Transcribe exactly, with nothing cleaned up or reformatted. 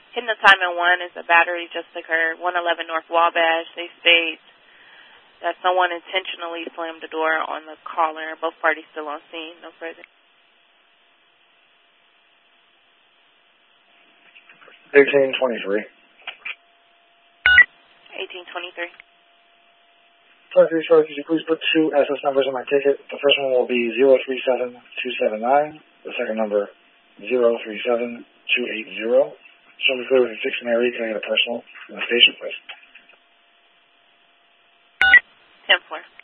Hidden assignment one is a battery just occurred, one eleven North Wabash. They state that someone intentionally slammed the door on the caller. Both parties still on scene. No further. eighteen twenty-three. eighteen twenty-three. twenty-three, sorry, could you please put two S S numbers on my ticket? The first one will be zero three seven two seven nine. The second number, zero three seven two eight zero. Show me clear with a dictionary. Can I get a personal in the station, please? ten four.